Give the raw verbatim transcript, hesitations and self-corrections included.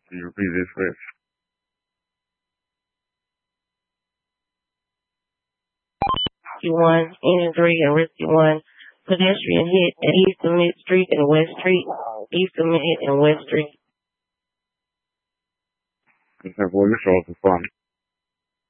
Can you repeat this, please? Rescue one, Engine three, and Rescue one. Pedestrian hit at East of Mid Street and West Street. East of Mid and West Street. ten four, your show is fun.